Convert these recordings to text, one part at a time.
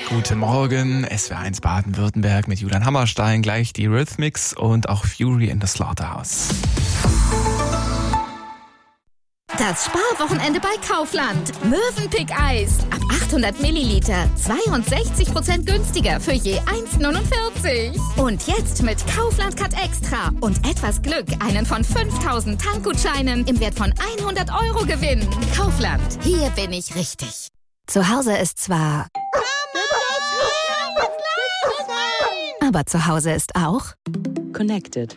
Guten Morgen, SWR1 Baden-Württemberg mit Julian Hammerstein, gleich die Rhythmics und auch Fury in the Slaughterhouse. Das Sparwochenende bei Kaufland. Mövenpick-Eis. Ab 800 Milliliter. 62% günstiger für je 1,49. Und jetzt mit Kaufland Cut Extra und etwas Glück einen von 5000 Tankgutscheinen im Wert von 100 € gewinnen. Kaufland. Hier bin ich richtig. Zu Hause ist zwar... aber zu Hause ist auch... Connected.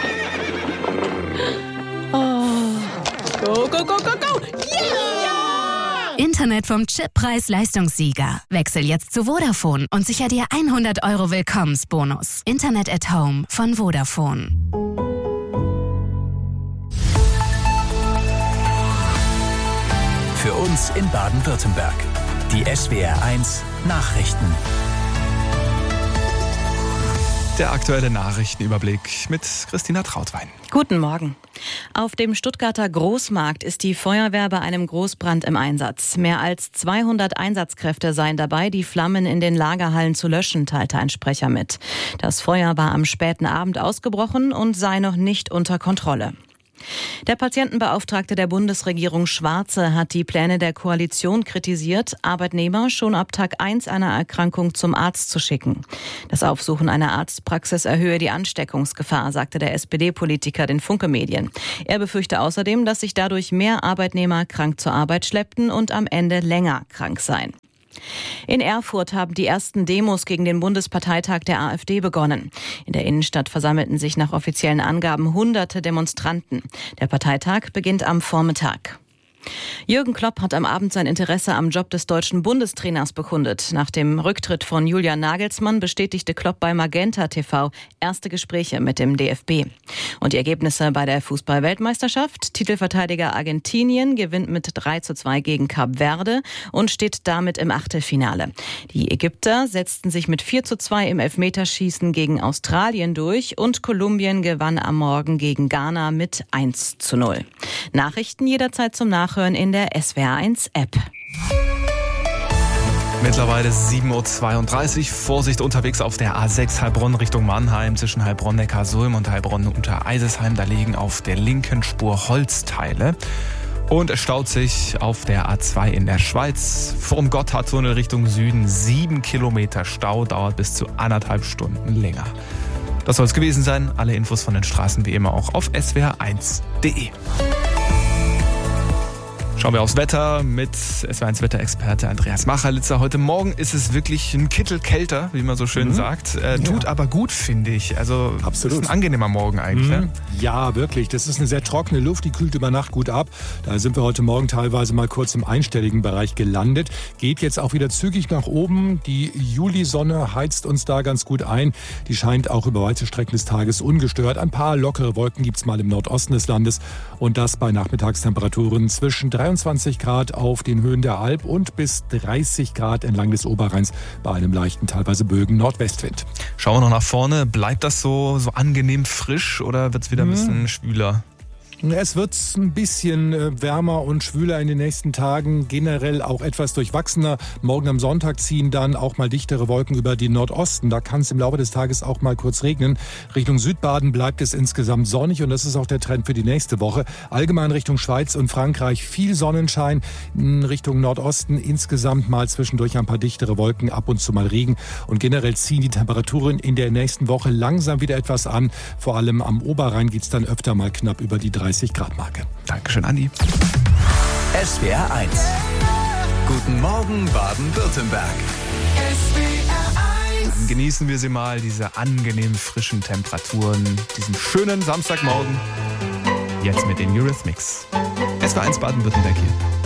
Go, go, go, go, go! Yeah! Internet vom Chip Preis-Leistungssieger. Wechsel jetzt zu Vodafone und sicher dir 100 € Willkommensbonus. Internet at Home von Vodafone. Für uns in Baden-Württemberg. Die SWR1 Nachrichten. Der aktuelle Nachrichtenüberblick mit Christina Trautwein. Guten Morgen. Auf dem Stuttgarter Großmarkt ist die Feuerwehr bei einem Großbrand im Einsatz. Mehr als 200 Einsatzkräfte seien dabei, die Flammen in den Lagerhallen zu löschen, teilte ein Sprecher mit. Das Feuer war am späten Abend ausgebrochen und sei noch nicht unter Kontrolle. Der Patientenbeauftragte der Bundesregierung Schwarze hat die Pläne der Koalition kritisiert, Arbeitnehmer schon ab Tag 1 einer Erkrankung zum Arzt zu schicken. Das Aufsuchen einer Arztpraxis erhöhe die Ansteckungsgefahr, sagte der SPD-Politiker den Funke-Medien. Er befürchte außerdem, dass sich dadurch mehr Arbeitnehmer krank zur Arbeit schleppten und am Ende länger krank seien. In Erfurt haben die ersten Demos gegen den Bundesparteitag der AfD begonnen. In der Innenstadt versammelten sich nach offiziellen Angaben Hunderte Demonstranten. Der Parteitag beginnt am Vormittag. Jürgen Klopp hat am Abend sein Interesse am Job des deutschen Bundestrainers bekundet. Nach dem Rücktritt von Julian Nagelsmann bestätigte Klopp bei Magenta TV erste Gespräche mit dem DFB. Und die Ergebnisse bei der Fußball-Weltmeisterschaft: Titelverteidiger Argentinien gewinnt mit 3:2 gegen Kap Verde und steht damit im Achtelfinale. Die Ägypter setzten sich mit 4:2 im Elfmeterschießen gegen Australien durch und Kolumbien gewann am Morgen gegen Ghana mit 1:0. Nachrichten jederzeit zum Nachhören in der SWR1-App. Mittlerweile 7:32 Uhr. Vorsicht unterwegs auf der A6 Heilbronn Richtung Mannheim zwischen Heilbronn-Neckarsulm und Heilbronn-Untereisesheim. Da liegen auf der linken Spur Holzteile. Und es staut sich auf der A2 in der Schweiz. Vorm Gotthardtunnel Richtung Süden 7 Kilometer Stau, dauert bis zu 1,5 Stunden länger. Das soll es gewesen sein. Alle Infos von den Straßen wie immer auch auf swr1.de. Schauen wir aufs Wetter mit SWR1 Wetterexperte Andreas Machalitzer. Heute Morgen ist es wirklich ein Kittel kälter, wie man so schön sagt. Tut aber gut, finde ich. Also absolut. Ist ein angenehmer Morgen eigentlich. Ne? Ja, wirklich. Das ist eine sehr trockene Luft, die kühlt über Nacht gut ab. Da sind wir heute Morgen teilweise mal kurz im einstelligen Bereich gelandet. Geht jetzt auch wieder zügig nach oben. Die Julisonne heizt uns da ganz gut ein. Die scheint auch über weite Strecken des Tages ungestört. Ein paar lockere Wolken gibt es mal im Nordosten des Landes. Und das bei Nachmittagstemperaturen zwischen 23 Grad auf den Höhen der Alp und bis 30 Grad entlang des Oberrheins bei einem leichten, teilweise böigen Nordwestwind. Schauen wir noch nach vorne. Bleibt das so angenehm frisch oder wird es wieder ein bisschen schwüler? Es wird ein bisschen wärmer und schwüler in den nächsten Tagen, generell auch etwas durchwachsener. Morgen am Sonntag ziehen dann auch mal dichtere Wolken über den Nordosten. Da kann es im Laufe des Tages auch mal kurz regnen. Richtung Südbaden bleibt es insgesamt sonnig und das ist auch der Trend für die nächste Woche. Allgemein Richtung Schweiz und Frankreich viel Sonnenschein. In Richtung Nordosten insgesamt mal zwischendurch ein paar dichtere Wolken, ab und zu mal Regen. Und generell ziehen die Temperaturen in der nächsten Woche langsam wieder etwas an. Vor allem am Oberrhein geht es dann öfter mal knapp über die 30 Grad Marke. Dankeschön, Andi. SWR1. Guten Morgen, Baden-Württemberg. Dann genießen wir sie mal, diese angenehm frischen Temperaturen, diesen schönen Samstagmorgen. Jetzt mit den Eurythmics. SWR1 Baden-Württemberg hier.